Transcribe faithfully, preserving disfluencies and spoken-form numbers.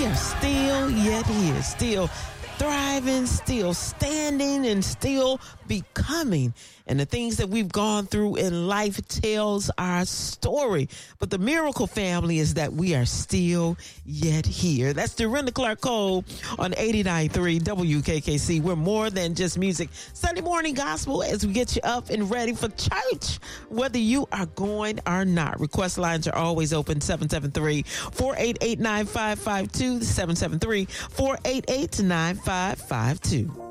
are still yet here, still thriving, still standing, and still becoming. And the things that we've gone through in life tells our story. But the miracle, family, is that we are still yet here. That's Dorinda Clark Cole on eighty-nine point three W K K C. We're more than just music. Sunday morning gospel as we get you up and ready for church, whether you are going or not. Request lines are always open, seven seven three, four eight eight, nine five five two, seven seven three, four eight eight, nine five five two.